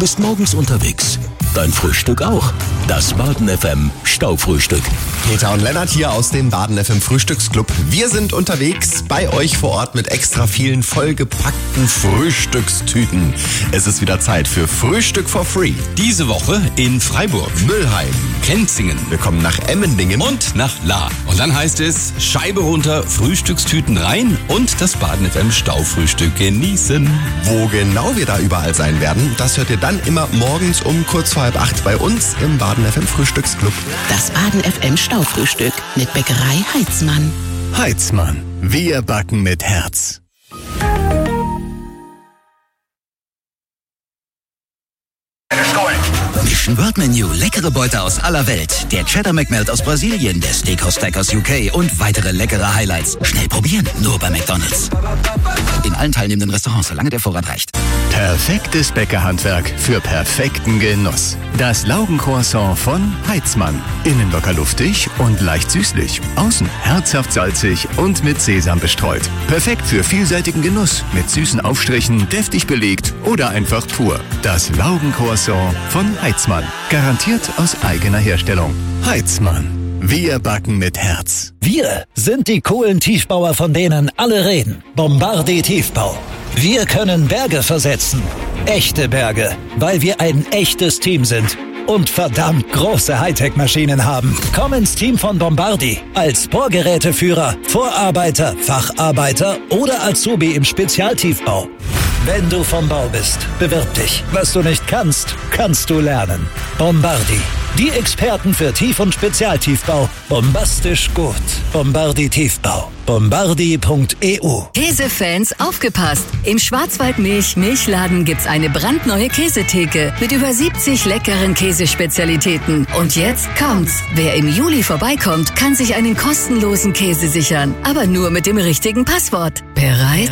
bist morgens unterwegs. Dein Frühstück auch. Das Baden FM Staufrühstück. Peter und Lennart hier aus dem Baden FM Frühstücksclub. Wir sind unterwegs bei euch vor Ort mit extra vielen vollgepackten Frühstückstüten. Es ist wieder Zeit für Frühstück for Free. Diese Woche in Freiburg, Müllheim, Kenzingen. Wir kommen nach Emmendingen Und nach La. Und dann heißt es Scheibe runter, Frühstückstüten rein und das Baden FM Staufrühstück genießen. Wo genau wir da überall sein werden, das hört ihr dann immer morgens um kurz vor 7:30 bei uns im Baden FM Frühstücksclub. Das Baden FM Staufrühstück mit Bäckerei Heitzmann. Heitzmann. Wir backen mit Herz. Mission World Menu, leckere Beute aus aller Welt. Der Cheddar McMelt aus Brasilien, der Steakhouse Stack aus UK und weitere leckere Highlights. Schnell probieren, nur bei McDonald's. In allen teilnehmenden Restaurants, solange der Vorrat reicht. Perfektes Bäckerhandwerk für perfekten Genuss. Das Laugencroissant von Heitzmann. Innen locker luftig und leicht süßlich. Außen herzhaft salzig und mit Sesam bestreut. Perfekt für vielseitigen Genuss. Mit süßen Aufstrichen, deftig belegt oder einfach pur. Das Laugencroissant von Heitzmann. Garantiert aus eigener Herstellung. Heitzmann. Wir backen mit Herz. Wir sind die coolen Tiefbauer, von denen alle reden. Bombardi Tiefbau. Wir können Berge versetzen. Echte Berge, weil wir ein echtes Team sind. Und verdammt große Hightech-Maschinen haben. Komm ins Team von Bombardi. Als Bohrgeräteführer, Vorarbeiter, Facharbeiter oder Azubi im Spezialtiefbau. Wenn du vom Bau bist, bewirb dich. Was du nicht kannst, kannst du lernen. Bombardi. Die Experten für Tief- und Spezialtiefbau. Bombastisch gut. Bombardi Tiefbau. Bombardi.eu. Käsefans, aufgepasst! Im Schwarzwald-Milchladen gibt's eine brandneue Käsetheke mit über 70 leckeren Käsespezialitäten. Und jetzt kommt's! Wer im Juli vorbeikommt, kann sich einen kostenlosen Käse sichern. Aber nur mit dem richtigen Passwort. Bereit?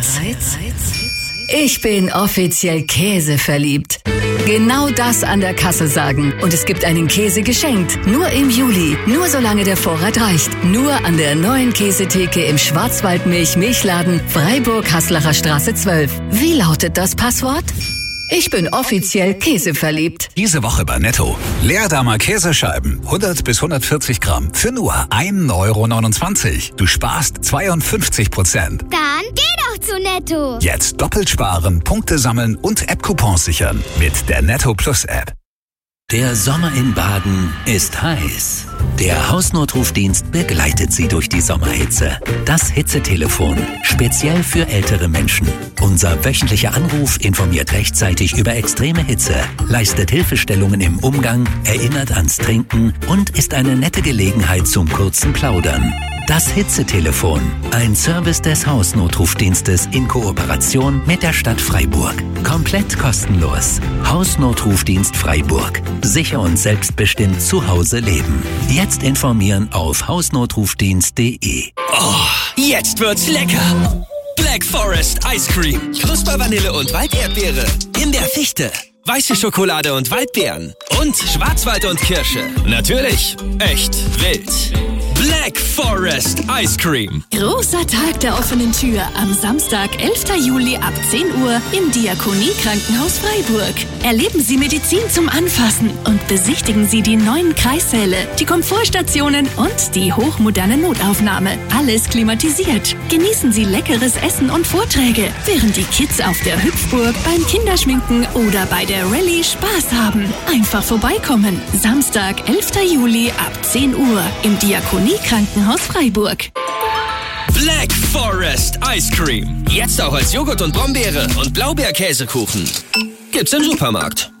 Ich bin offiziell käseverliebt. Genau das an der Kasse sagen. Und es gibt einen Käse geschenkt. Nur im Juli. Nur solange der Vorrat reicht. Nur an der neuen Käsetheke im Schwarzwald-Milchladen Freiburg-Haslacher Straße 12. Wie lautet das Passwort? Ich bin offiziell käseverliebt. Diese Woche bei Netto. Leerdammer Käsescheiben, 100 bis 140 Gramm, für nur 1,29 €. Du sparst 52%. Dann geh doch zu Netto. Jetzt doppelt sparen, Punkte sammeln und App-Coupons sichern mit der Netto Plus App. Der Sommer in Baden ist heiß. Der Hausnotrufdienst begleitet Sie durch die Sommerhitze. Das Hitzetelefon, speziell für ältere Menschen. Unser wöchentlicher Anruf informiert rechtzeitig über extreme Hitze, leistet Hilfestellungen im Umgang, erinnert ans Trinken und ist eine nette Gelegenheit zum kurzen Plaudern. Das Hitzetelefon, ein Service des Hausnotrufdienstes in Kooperation mit der Stadt Freiburg. Komplett kostenlos. Hausnotrufdienst Freiburg. Sicher und selbstbestimmt zu Hause leben. Jetzt informieren auf hausnotrufdienst.de. Oh, jetzt wird's lecker. Black Forest Ice Cream. Knuspervanille und Walderdbeere. In der Fichte. Weiße Schokolade und Waldbeeren. Und Schwarzwald und Kirsche. Natürlich echt wild. Black Forest Ice Cream. Großer Tag der offenen Tür am Samstag, 11. Juli ab 10 Uhr im Diakonie-Krankenhaus Freiburg. Erleben Sie Medizin zum Anfassen und besichtigen Sie die neuen Kreissäle, die Komfortstationen und die hochmoderne Notaufnahme. Alles klimatisiert. Genießen Sie leckeres Essen und Vorträge, während die Kids auf der Hüpfburg, beim Kinderschminken oder bei der Rallye Spaß haben. Einfach vorbeikommen. Samstag, 11. Juli ab 10 Uhr im Diakonie-Krankenhaus Freiburg. Black Forest Ice Cream. Jetzt auch als Joghurt und Brombeere und Blaubeerkäsekuchen. Gibt's im Supermarkt.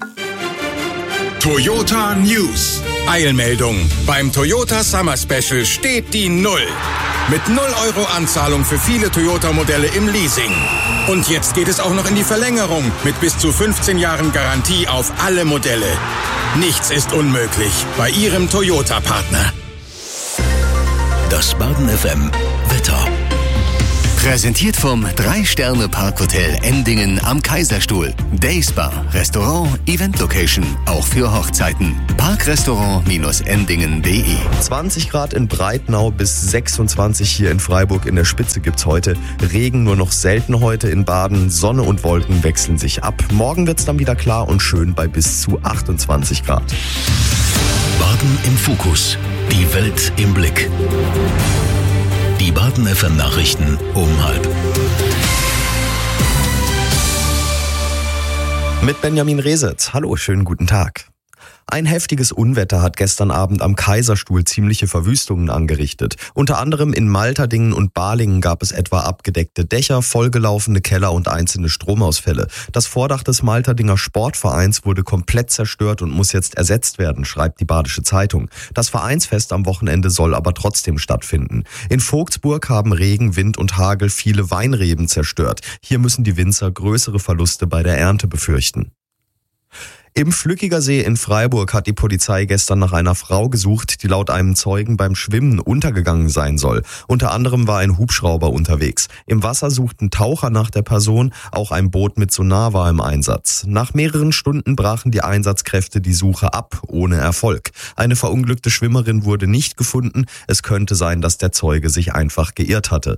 Toyota News. Eilmeldung. Beim Toyota Summer Special steht die 0. Mit 0 € Anzahlung für viele Toyota-Modelle im Leasing. Und jetzt geht es auch noch in die Verlängerung mit bis zu 15 Jahren Garantie auf alle Modelle. Nichts ist unmöglich bei Ihrem Toyota-Partner. Das Baden FM Wetter. Präsentiert vom 3-Sterne-Parkhotel Endingen am Kaiserstuhl. Dayspa, Restaurant, Event-Location, auch für Hochzeiten. Parkrestaurant-endingen.de. 20 Grad in Breitnau bis 26 hier in Freiburg. In der Spitze gibt's heute Regen, nur noch selten heute in Baden. Sonne und Wolken wechseln sich ab. Morgen wird's dann wieder klar und schön bei bis zu 28 Grad. Baden im Fokus. Die Welt im Blick. Die Baden FM Nachrichten um 12:30. Mit Benjamin Resetz. Hallo, schönen guten Tag. Ein heftiges Unwetter hat gestern Abend am Kaiserstuhl ziemliche Verwüstungen angerichtet. Unter anderem in Malterdingen und Balingen gab es etwa abgedeckte Dächer, vollgelaufene Keller und einzelne Stromausfälle. Das Vordach des Malterdinger Sportvereins wurde komplett zerstört und muss jetzt ersetzt werden, schreibt die Badische Zeitung. Das Vereinsfest am Wochenende soll aber trotzdem stattfinden. In Vogtsburg haben Regen, Wind und Hagel viele Weinreben zerstört. Hier müssen die Winzer größere Verluste bei der Ernte befürchten. Im Flückiger See in Freiburg hat die Polizei gestern nach einer Frau gesucht, die laut einem Zeugen beim Schwimmen untergegangen sein soll. Unter anderem war ein Hubschrauber unterwegs. Im Wasser suchten Taucher nach der Person, auch ein Boot mit Sonar war im Einsatz. Nach mehreren Stunden brachen die Einsatzkräfte die Suche ab, ohne Erfolg. Eine verunglückte Schwimmerin wurde nicht gefunden. Es könnte sein, dass der Zeuge sich einfach geirrt hatte.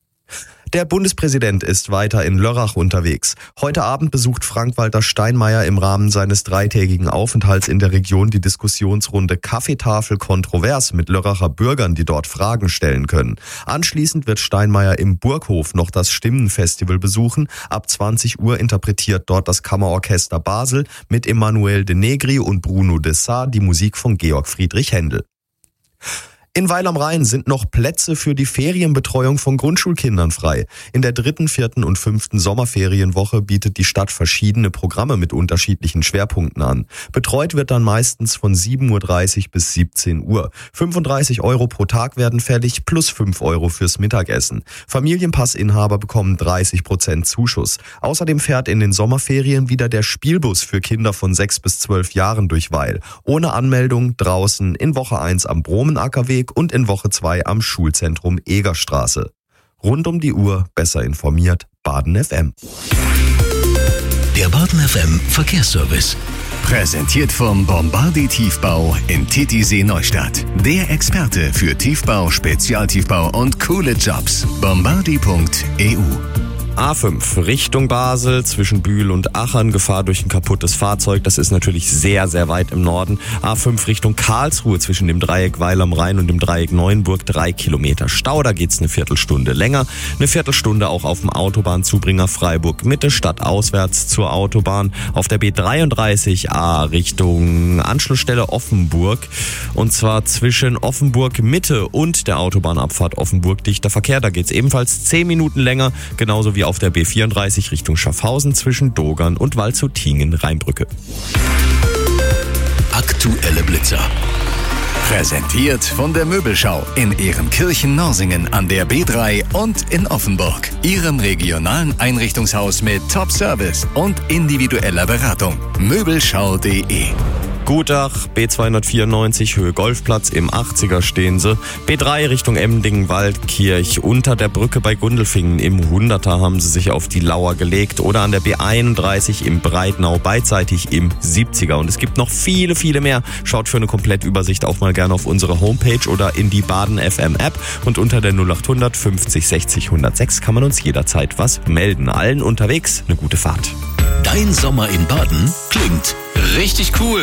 Der Bundespräsident ist weiter in Lörrach unterwegs. Heute Abend besucht Frank-Walter Steinmeier im Rahmen seines 3-tägigen Aufenthalts in der Region die Diskussionsrunde Kaffeetafel kontrovers mit Lörracher Bürgern, die dort Fragen stellen können. Anschließend wird Steinmeier im Burghof noch das Stimmenfestival besuchen. Ab 20 Uhr interpretiert dort das Kammerorchester Basel mit Emmanuel de Negri und Bruno Dessart die Musik von Georg Friedrich Händel. In Weil am Rhein sind noch Plätze für die Ferienbetreuung von Grundschulkindern frei. In der 3., 4. und 5. Sommerferienwoche bietet die Stadt verschiedene Programme mit unterschiedlichen Schwerpunkten an. Betreut wird dann meistens von 7:30 Uhr bis 17 Uhr. 35 € pro Tag werden fällig, plus 5 € fürs Mittagessen. Familienpassinhaber bekommen 30% Zuschuss. Außerdem fährt in den Sommerferien wieder der Spielbus für Kinder von 6 bis 12 Jahren durch Weil. Ohne Anmeldung draußen in Woche 1 am Bromen-Ackerweg und in Woche 2 am Schulzentrum Egerstraße. Rund um die Uhr besser informiert, Baden FM. Der Baden FM Verkehrsservice. Präsentiert vom Bombardi Tiefbau in Titisee Neustadt. Der Experte für Tiefbau, Spezialtiefbau und coole Jobs. Bombardi.eu. A5 Richtung Basel zwischen Bühl und Achern, Gefahr durch ein kaputtes Fahrzeug. Das ist natürlich sehr, sehr weit im Norden. A5 Richtung Karlsruhe zwischen dem Dreieck Weil am Rhein und dem Dreieck Neuenburg 3 Kilometer Stau. Da geht's eine Viertelstunde länger. Eine Viertelstunde auch auf dem Autobahnzubringer Freiburg Mitte stadtauswärts zur Autobahn. Auf der B33A Richtung Anschlussstelle Offenburg. Und zwar zwischen Offenburg Mitte und der Autobahnabfahrt Offenburg dichter Verkehr. Da geht's ebenfalls 10 Minuten länger. Genauso wie auf der B34 Richtung Schaffhausen zwischen Dogern und Waldshutingen-Rheinbrücke. Aktuelle Blitzer. Präsentiert von der Möbelschau in Ehrenkirchen-Norsingen an der B3 und in Offenburg. Ihrem regionalen Einrichtungshaus mit Top-Service und individueller Beratung. Möbelschau.de. Gutach, B294 Höhe Golfplatz, im 80er stehen sie. B3 Richtung Emdingen, Waldkirch, unter der Brücke bei Gundelfingen im 100er haben sie sich auf die Lauer gelegt. Oder an der B31 im Breitnau, beidseitig im 70er. Und es gibt noch viele, viele mehr. Schaut für eine Komplettübersicht auch mal gerne auf unsere Homepage oder in die Baden FM App. Und unter der 0800 50 60 106 kann man uns jederzeit was melden. Allen unterwegs eine gute Fahrt. Dein Sommer in Baden klingt richtig cool.